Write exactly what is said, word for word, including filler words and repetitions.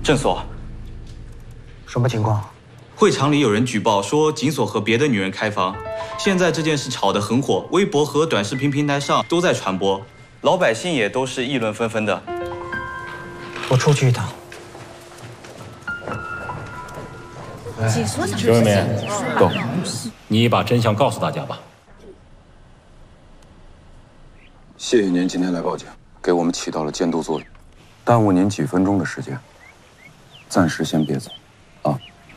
郑所， 什么情况？ 会场里有人举报说景所和别的女人开房，现在这件事炒得很火，微博和短视频平台上都在传播，老百姓也都是议论纷纷的。 我出去一趟。 熊永明，够，你把真相告诉大家吧。 谢谢您今天来报警，给我们起到了监督作用。耽误您几分钟的时间，暂时先别走。